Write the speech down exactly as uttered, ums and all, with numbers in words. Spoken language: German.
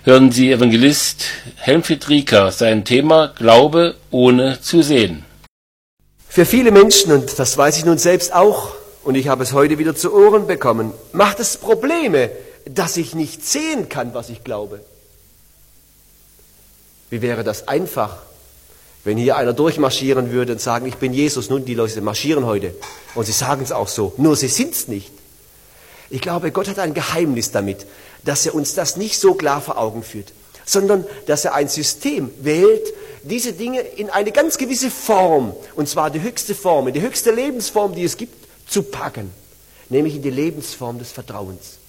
hören Sie Evangelist Helmfried Rieker, sein Thema Glaube ohne zu sehen. Für viele Menschen, und das weiß ich nun selbst auch, und ich habe es heute wieder zu Ohren bekommen, macht es Probleme, dass ich nicht sehen kann, was ich glaube. Wie wäre das einfach, wenn hier einer durchmarschieren würde und sagen, ich bin Jesus, nun die Leute marschieren heute. Und sie sagen es auch so, nur sie sind es nicht. Ich glaube, Gott hat ein Geheimnis damit, dass er uns das nicht so klar vor Augen führt, sondern dass er ein System wählt, diese Dinge in eine ganz gewisse Form, und zwar die höchste Form, in die höchste Lebensform, die es gibt, zu packen, nämlich in die Lebensform des Vertrauens.